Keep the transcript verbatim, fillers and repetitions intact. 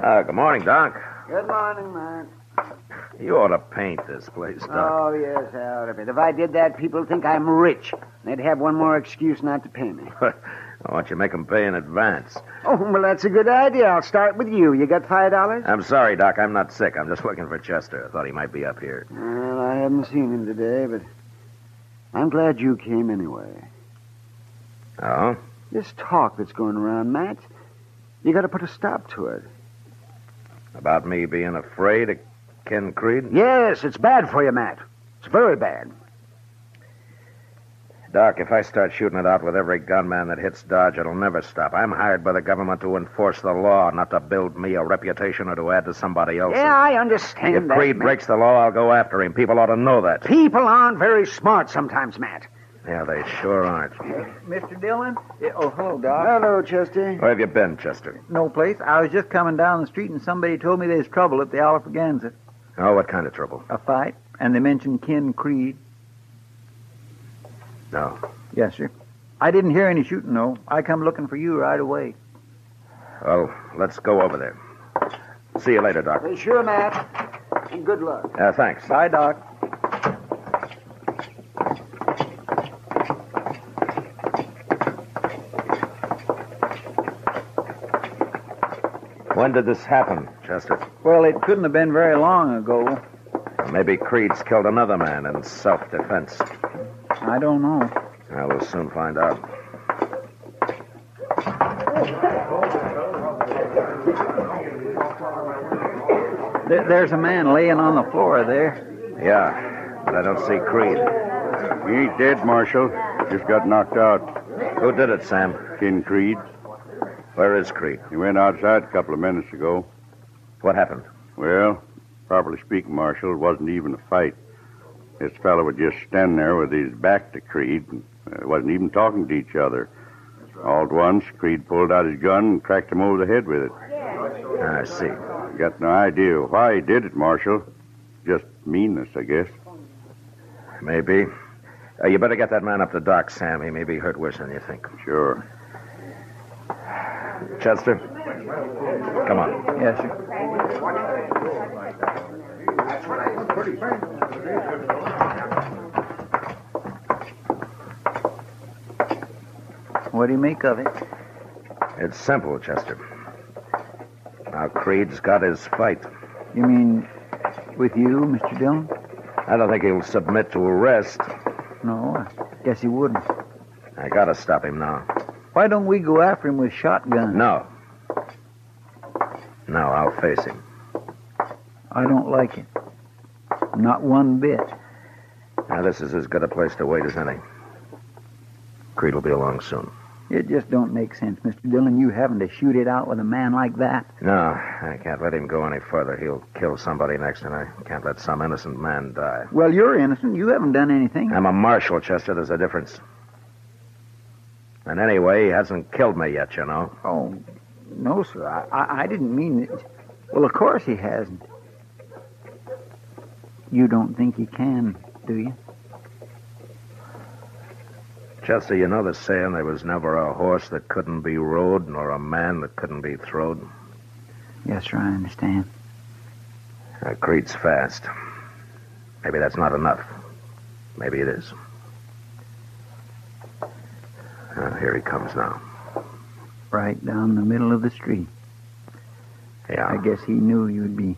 Uh, good morning, Doc. Good morning, man. You ought to paint this place, Doc. Oh, yes, out of it. If I did that, people would think I'm rich. They'd have one more excuse not to pay me. Why don't you make them pay in advance? Oh, well, that's a good idea. I'll start with you. You got five dollars? I'm sorry, Doc. I'm not sick. I'm just looking for Chester. I thought he might be up here. Well, I haven't seen him today, but I'm glad you came anyway. Oh? This talk that's going around, Matt, you got to put a stop to it. About me being afraid of Ken Creed? Yes, it's bad for you, Matt. It's very bad. Doc, if I start shooting it out with every gunman that hits Dodge, it'll never stop. I'm hired by the government to enforce the law, not to build me a reputation or to add to somebody else's. Yeah, I understand If that, Creed Matt. breaks the law, I'll go after him. People ought to know that. People aren't very smart sometimes, Matt. Yeah, they sure aren't. Mister Dillon? Yeah, oh, hello, Doc. Hello, Chester. Where have you been, Chester? No place. I was just coming down the street and somebody told me there's trouble at the Alfraganza. Oh, what kind of trouble? A fight. And they mentioned Ken Creed. No. Yes, sir. I didn't hear any shooting, though. I come looking for you right away. Well, let's go over there. See you later, Doc. Hey, sure, Matt. And good luck. Uh, thanks. Bye, Doc. When did this happen, Chester? Well, it couldn't have been very long ago. Maybe Creed's killed another man in self-defense. I don't know. Well, we'll soon find out. There, there's a man laying on the floor there. Yeah, but I don't see Creed. He ain't dead, Marshal. Just got knocked out. Who did it, Sam? Ken Creed. Where is Creed? He went outside a couple of minutes ago. What happened? Well, properly speaking, Marshal, it wasn't even a fight. This fellow was just standing there with his back to Creed. And, uh, wasn't even talking to each other. All at once, Creed pulled out his gun and cracked him over the head with it. I see. Got no idea why he did it, Marshal. Just meanness, I guess. Maybe. Uh, you better get that man up to Doc, Sam. He may be hurt worse than you think. Sure. Chester? Come on. Yes, sir. What do you make of it? It's simple, Chester. Now, Creed's got his fight. You mean with you, Mister Dillon? I don't think he'll submit to arrest. No, I guess he wouldn't. I gotta stop him now. Why don't we go after him with shotguns? No. No, I'll face him. I don't like it. Not one bit. Now, this is as good a place to wait as any. Creed will be along soon. It just don't make sense, Mister Dillon, you having to shoot it out with a man like that. No, I can't let him go any further. He'll kill somebody next, and I can't let some innocent man die. Well, you're innocent. You haven't done anything. I'm a marshal, Chester. There's a difference. And anyway, he hasn't killed me yet, you know. Oh, no, sir. I, I, I didn't mean it. Well, of course he hasn't. You don't think he can, do you? Chester, you know the saying, there was never a horse that couldn't be rode, nor a man that couldn't be throwed? Yes, sir, I understand. Uh, Creed's fast. Maybe that's not enough. Maybe it is. Uh, here he comes now. Right down the middle of the street. Yeah. I guess he knew you'd be